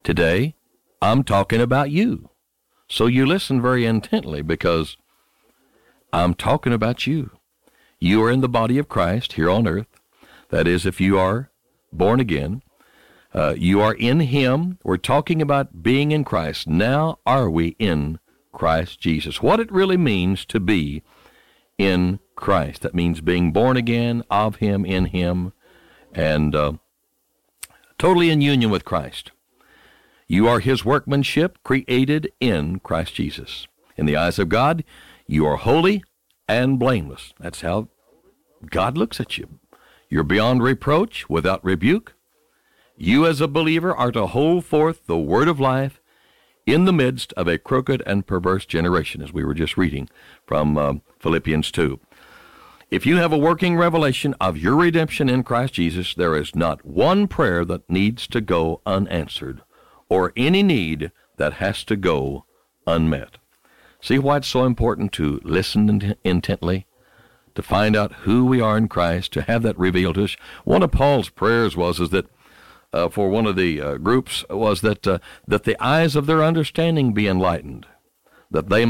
Today, I'm talking about you. So you listen very intently, because I'm talking about you. You are in the body of Christ here on earth. That is, if you are born again, you are in Him. We're talking about being in Christ. Now are we in Christ Jesus? What it really means to be in Christ. That means being born again, of Him, in Him, and totally in union with Christ. You are His workmanship, created in Christ Jesus. In the eyes of God, you are holy and blameless. That's how God looks at you. You're beyond reproach, without rebuke. You as a believer are to hold forth the word of life in the midst of a crooked and perverse generation, as we were just reading from Philippians 2. If you have a working revelation of your redemption in Christ Jesus, there is not one prayer that needs to go unanswered, or any need that has to go unmet. See why it's so important to listen intently, to find out who we are in Christ, to have that revealed to us. One of Paul's prayers was that for one of the groups was that the eyes of their understanding be enlightened, that they